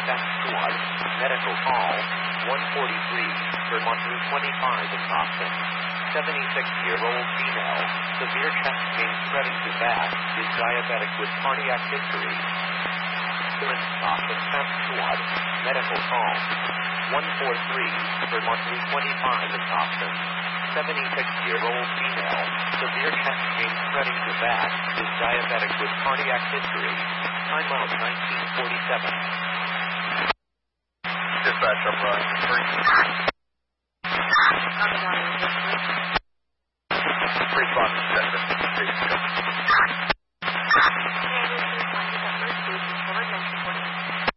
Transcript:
Chest Squad. Medical call. 143, Vermont Route 25 in Boston. 76-year-old female. Severe chest pain spreading to back. Is diabetic with cardiac history. Boston Chest Squad. Medical call. 143, Vermont Route 25 in Boston. 76-year-old female. Severe chest pain spreading to back. Is diabetic with cardiac history. Time out 1947. Dispatch up line 3. Response.